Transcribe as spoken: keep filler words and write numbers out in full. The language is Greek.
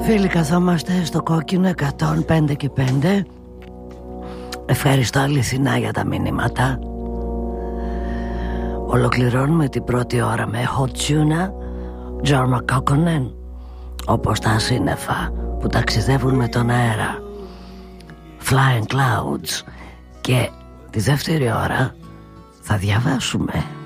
Φίλοι, καθόμαστε στο κόκκινο εκατόν πέντε και πέντε. Ευχαριστώ αληθινά για τα μηνύματα. Ολοκληρώνουμε την πρώτη ώρα με Hot Tuna, Jorma Kaukonen, όπως τα σύννεφα που ταξιδεύουν με τον αέρα, Flying Clouds. Και τη δεύτερη ώρα θα διαβάσουμε